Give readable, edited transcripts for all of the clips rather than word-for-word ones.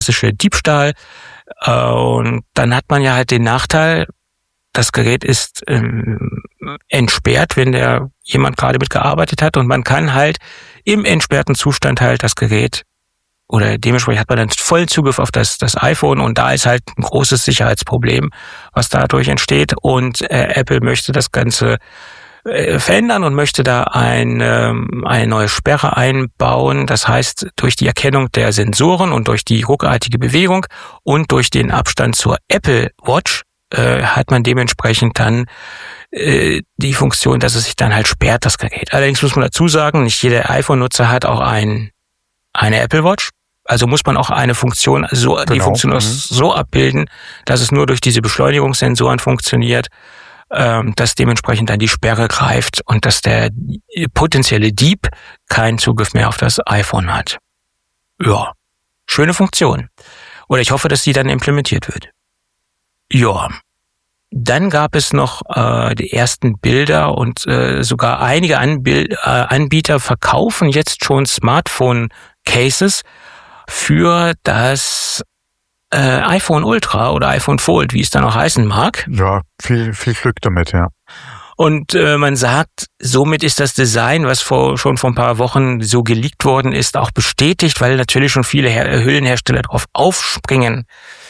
klassische Diebstahl. Und dann hat man ja halt den Nachteil, das Gerät ist entsperrt, wenn jemand gerade mitgearbeitet hat, und man kann halt im entsperrten Zustand halt das Gerät, oder dementsprechend hat man dann vollen Zugriff auf das iPhone, und da ist halt ein großes Sicherheitsproblem, was dadurch entsteht, und Apple möchte das Ganze verändern und möchte da eine neue Sperre einbauen. Das heißt, durch die Erkennung der Sensoren und durch die ruckartige Bewegung und durch den Abstand zur Apple Watch hat man dementsprechend dann die Funktion, dass es sich dann halt sperrt, das Gerät. Allerdings muss man dazu sagen, nicht jeder iPhone-Nutzer hat auch eine Apple Watch. Also muss man auch eine Funktion, die Funktion so abbilden, dass es nur durch diese Beschleunigungssensoren funktioniert, dass dementsprechend dann die Sperre greift und dass der potenzielle Dieb keinen Zugriff mehr auf das iPhone hat. Ja, schöne Funktion. Oder ich hoffe, dass die dann implementiert wird. Ja, dann gab es noch die ersten Bilder, und sogar einige Anbieter verkaufen jetzt schon Smartphone-Cases für das iPhone Ultra oder iPhone Fold, wie es dann auch heißen mag. Ja, viel Glück damit, ja. Und man sagt, somit ist das Design, was schon vor ein paar Wochen so geleakt worden ist, auch bestätigt, weil natürlich schon viele Hüllenhersteller drauf aufspringen.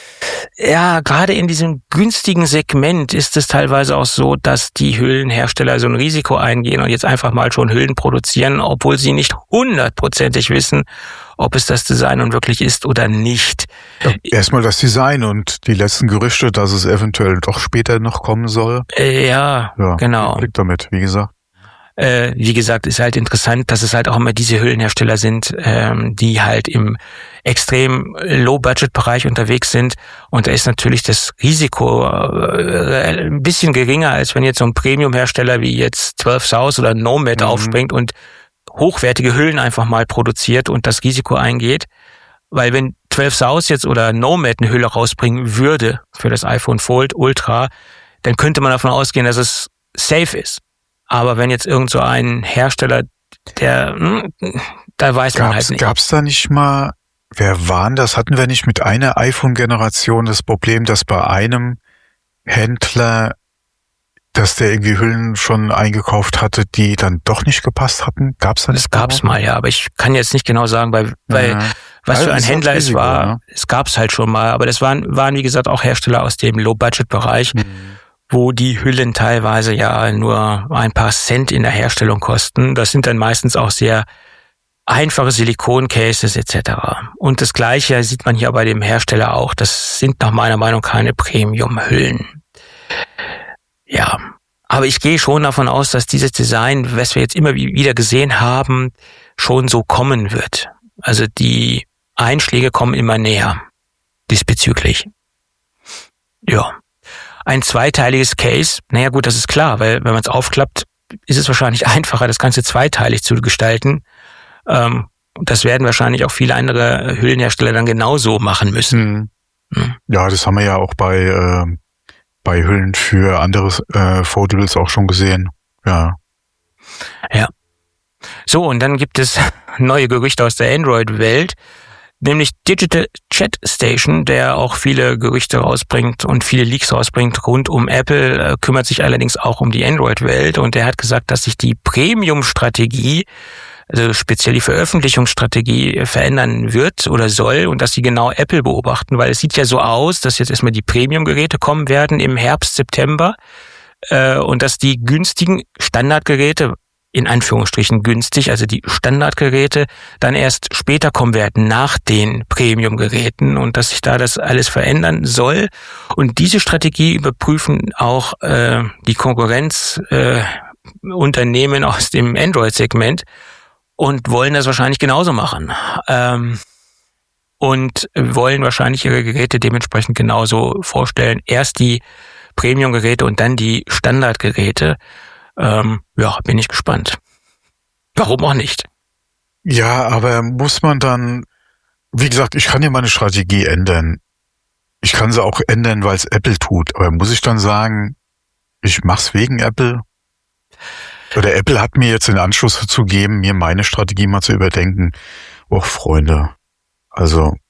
Ja, gerade in diesem günstigen Segment ist es teilweise auch so, dass die Hüllenhersteller so ein Risiko eingehen und jetzt einfach mal schon Hüllen produzieren, obwohl sie nicht 100%ig wissen, ob es das Design nun wirklich ist oder nicht. Ja, erstmal das Design und die letzten Gerüchte, dass es eventuell doch später noch kommen soll. Ja, genau. Klick damit, wie gesagt. Wie gesagt, ist halt interessant, dass es halt auch immer diese Hüllenhersteller sind, die halt im extrem Low-Budget-Bereich unterwegs sind. Und da ist natürlich das Risiko ein bisschen geringer, als wenn jetzt so ein Premium-Hersteller wie jetzt 12 South oder Nomad aufspringt und hochwertige Hüllen einfach mal produziert und das Risiko eingeht. Weil wenn 12 South jetzt oder Nomad eine Hülle rausbringen würde für das iPhone Fold Ultra, dann könnte man davon ausgehen, dass es safe ist. Aber wenn jetzt irgend so ein Hersteller, da weiß man halt nicht. Gab's da nicht mal, wer waren das? Hatten wir nicht mit einer iPhone-Generation das Problem, dass bei einem Händler, dass der irgendwie Hüllen schon eingekauft hatte, die dann doch nicht gepasst hatten? Gab's da nicht? Das gab's mal, ja, aber ich kann jetzt nicht genau sagen, weil was für ein Händler es war. Ne? Es gab's halt schon mal, aber das waren wie gesagt auch Hersteller aus dem Low-Budget-Bereich. Wo die Hüllen teilweise ja nur ein paar Cent in der Herstellung kosten. Das sind dann meistens auch sehr einfache Silikon-Cases etc. Und das Gleiche sieht man hier bei dem Hersteller auch. Das sind nach meiner Meinung keine Premium-Hüllen. Ja, aber ich gehe schon davon aus, dass dieses Design, was wir jetzt immer wieder gesehen haben, schon so kommen wird. Also die Einschläge kommen immer näher diesbezüglich. Ja. Ein zweiteiliges Case, naja gut, das ist klar, weil wenn man es aufklappt, ist es wahrscheinlich einfacher, das Ganze zweiteilig zu gestalten. Das werden wahrscheinlich auch viele andere Hüllenhersteller dann genauso machen müssen. Ja, das haben wir ja auch bei Hüllen für andere Foldables auch schon gesehen. Ja. Ja. So, und dann gibt es neue Gerüchte aus der Android-Welt. Nämlich Digital Chat Station, der auch viele Gerüchte rausbringt und viele Leaks rausbringt rund um Apple, kümmert sich allerdings auch um die Android-Welt, und der hat gesagt, dass sich die Premium-Strategie, also speziell die Veröffentlichungsstrategie, verändern wird oder soll, und dass sie genau Apple beobachten, weil es sieht ja so aus, dass jetzt erstmal die Premium-Geräte kommen werden im Herbst, September, und dass die günstigen Standardgeräte, in Anführungsstrichen günstig, also die Standardgeräte, dann erst später kommen werden nach den Premium-Geräten, und dass sich da das alles verändern soll. Und diese Strategie überprüfen auch die Konkurrenzunternehmen aus dem Android-Segment und wollen das wahrscheinlich genauso machen. Und wollen wahrscheinlich ihre Geräte dementsprechend genauso vorstellen. Erst die Premium-Geräte und dann die Standardgeräte. Ja, bin ich gespannt. Warum auch nicht? Ja, aber muss man dann, wie gesagt, ich kann ja meine Strategie ändern. Ich kann sie auch ändern, weil es Apple tut. Aber muss ich dann sagen, ich mach's wegen Apple? Oder Apple hat mir jetzt den Anschluss dazu gegeben, mir meine Strategie mal zu überdenken. Och, Freunde. Also,